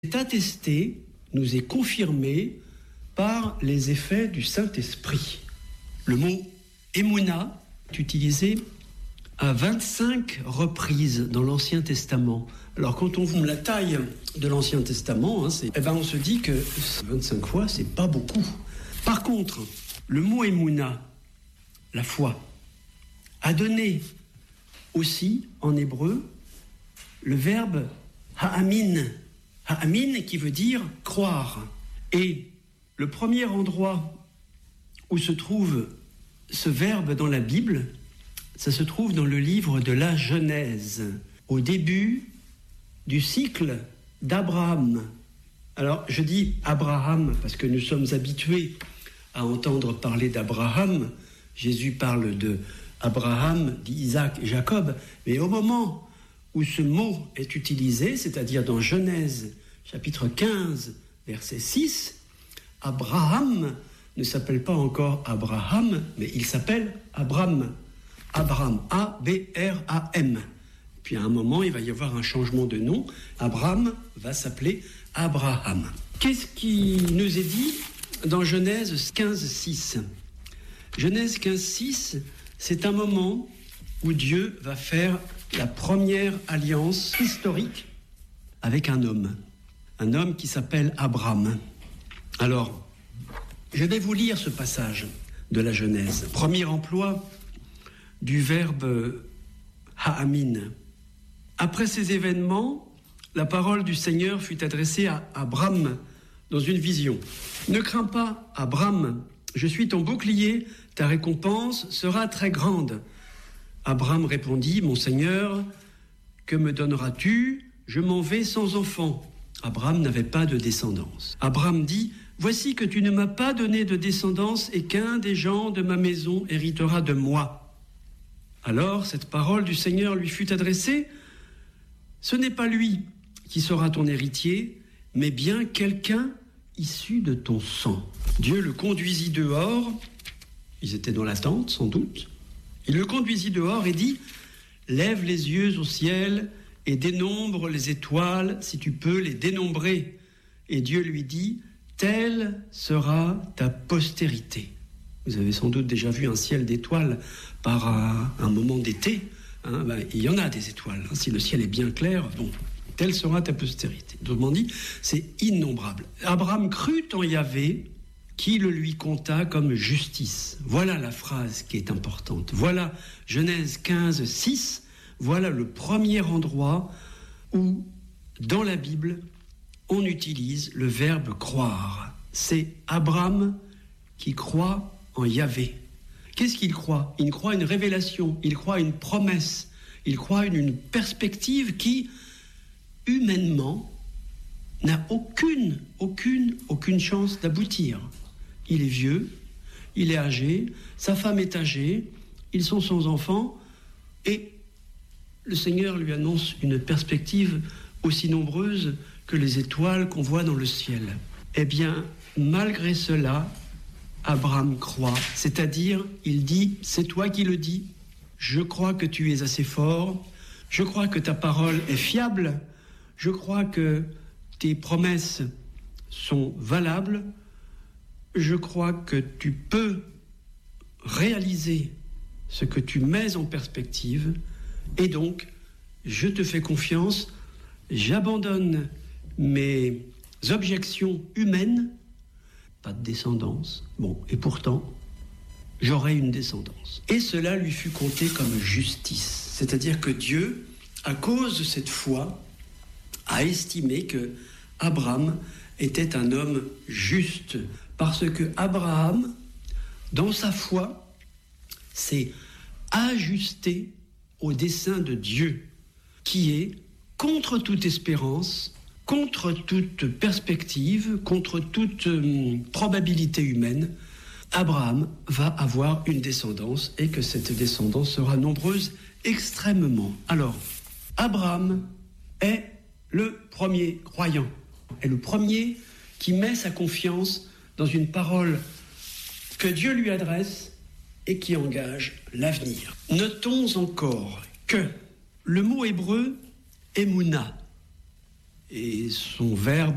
est attesté, nous est confirmé par les effets du Saint-Esprit. Le mot Emouna est utilisé à 25 reprises dans l'Ancien Testament. Alors quand on voit la taille de l'Ancien Testament, on se dit que 25 fois, c'est pas beaucoup. Par contre, le mot Emouna, la foi, a donné aussi en hébreu le verbe ha'amin. Ha'amin qui veut dire croire. Et le premier endroit où se trouve ce verbe dans la Bible, ça se trouve dans le livre de la Genèse, au début du cycle d'Abraham. Alors, je dis Abraham parce que nous sommes habitués à entendre parler d'Abraham. Jésus parle de Abraham, d'Isaac et Jacob. Mais au moment où ce mot est utilisé, c'est-à-dire dans Genèse, chapitre 15, verset 6, Abraham ne s'appelle pas encore Abraham, mais il s'appelle Abram. Abram, A-B-R-A-M. Puis à un moment, il va y avoir un changement de nom. Abram va s'appeler Abraham. Qu'est-ce qui nous est dit dans Genèse 15, 6 ? Genèse 15, 6, c'est un moment où Dieu va faire la première alliance historique avec un homme qui s'appelle Abram. Alors, je vais vous lire ce passage de la Genèse. Premier emploi du verbe ha'amin. Après ces événements, la parole du Seigneur fut adressée à Abram dans une vision. « Ne crains pas, Abram, je suis ton bouclier, ta récompense sera très grande. » Abram répondit, « Mon Seigneur, que me donneras-tu ? Je m'en vais sans enfant. » Abram n'avait pas de descendance. Abram dit, « Voici que tu ne m'as pas donné de descendance et qu'un des gens de ma maison héritera de moi. » Alors cette parole du Seigneur lui fut adressée, « Ce n'est pas lui qui sera ton héritier, mais bien quelqu'un issu de ton sang. » Dieu le conduisit dehors, ils étaient dans la tente sans doute, il le conduisit dehors et dit, « Lève les yeux au ciel et dénombre les étoiles si tu peux les dénombrer. » Et Dieu lui dit, « Telle sera ta postérité. » Vous avez sans doute déjà vu un ciel d'étoiles par un moment d'été. Il y en a des étoiles. Si le ciel est bien clair, telle sera ta postérité. Autrement dit, c'est innombrable. Abraham crut en Yahvé, qui le lui compta comme justice. Voilà la phrase qui est importante. Voilà Genèse 15, 6. Voilà le premier endroit où, dans la Bible, on utilise le verbe croire. C'est Abraham qui croit en Yahvé. Qu'est-ce qu'il croit ? Il croit une révélation, il croit une promesse, il croit une perspective qui, humainement, n'a aucune chance d'aboutir. Il est vieux, il est âgé, sa femme est âgée, ils sont sans enfants, et le Seigneur lui annonce une perspective aussi nombreuse que les étoiles qu'on voit dans le ciel. Eh bien, malgré cela, Abraham croit, c'est-à-dire, il dit, c'est toi qui le dis, je crois que tu es assez fort, je crois que ta parole est fiable, je crois que tes promesses sont valables, je crois que tu peux réaliser ce que tu mets en perspective, et donc, je te fais confiance, j'abandonne mes objections humaines, pas de descendance. Et pourtant, j'aurai une descendance. Et cela lui fut compté comme justice. C'est-à-dire que Dieu, à cause de cette foi, a estimé que Abraham était un homme juste. Parce que Abraham, dans sa foi, s'est ajusté au dessein de Dieu, qui est contre toute espérance, contre toute perspective, contre toute probabilité humaine, Abraham va avoir une descendance et que cette descendance sera nombreuse extrêmement. Alors, Abraham est le premier croyant, est le premier qui met sa confiance dans une parole que Dieu lui adresse et qui engage l'avenir. Notons encore que le mot hébreu « Emouna » et son verbe